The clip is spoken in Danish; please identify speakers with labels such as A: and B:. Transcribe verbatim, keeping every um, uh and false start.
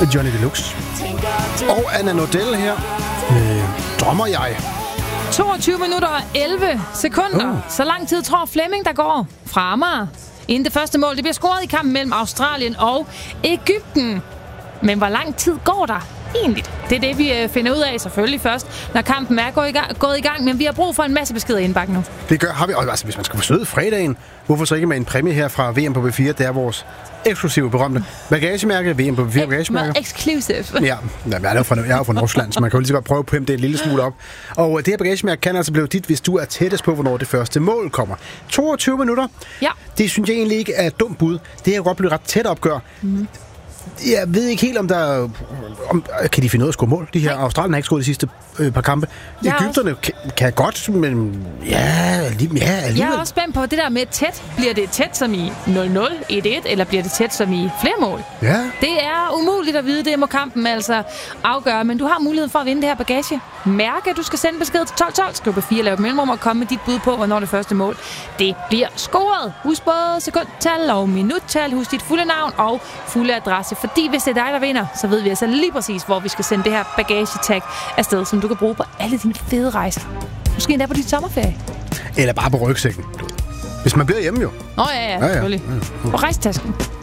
A: Johnny Deluxe. Og Anna Nordell her. Øh, drømmer jeg.
B: toogtyve minutter og elleve sekunder. Uh. Så lang tid tror Flemming, der går fra Amager. Inden det første mål, det bliver scoret i kampen mellem Australien og Egypten. Men hvor lang tid går der egentlig? Det er det, vi finder ud af selvfølgelig først, når kampen er gået i gang. Gået i gang men vi har brug for en masse beskeder i indbakken nu.
A: Det gør, har vi også. Altså, hvis man skal forsøge fredagen, hvorfor så ikke med en præmie her fra V M på B fire? Det er vores eksklusive berømte bagagemærke. V M på B fire bagagemærke.
B: Exclusive.
A: Ja, jeg er jo fra, jeg er jo fra Nordsjælland, så man kan jo lige så godt prøve på det en lille smule op. Og det her bagagemærke kan altså blive dit, hvis du er tættest på, hvornår det første mål kommer. toogtyve minutter.
B: Ja.
A: Det synes jeg egentlig ikke er et dumt bud. Det her kan godt blive ret tæt opgør. Mm. Jeg ved ikke helt, om der... Om, kan de finde ud af at score mål? De her Australien har ikke scoret de sidste øh, par kampe. Jeg Egypterne også... kan, kan godt, men ja, lige, ja alligevel.
B: Jeg er også spændt på det der med tæt. Bliver det tæt som i nul nul, et et, eller bliver det tæt som i flere mål?
A: Ja.
B: Det er umuligt at vide, det må kampen altså afgøre. Men du har muligheden for at vinde det her bagage. Mærke, at du skal sende besked til tolv tolv. Skriv på fire, lav et mellemrum og komme med dit bud på, hvornår det første mål det bliver scoret. Husk både sekundtal og minuttal. Husk dit fulde navn og fulde adresse. Fordi hvis det er dig, der vinder, så ved vi altså lige præcis, hvor vi skal sende det her bagagetag afsted, som du kan bruge på alle dine fede rejser. Måske endda på dit sommerferie.
A: Eller bare på rygsækken. Hvis man bliver hjemme jo.
B: Nå ja, ja, selvfølgelig. Ja, ja. Ja. På rejsetasken.